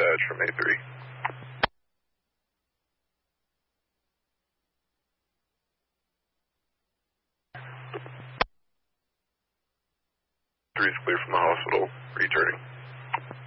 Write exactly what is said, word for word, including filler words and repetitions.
dispatch from A three. three is clear from the hospital, returning.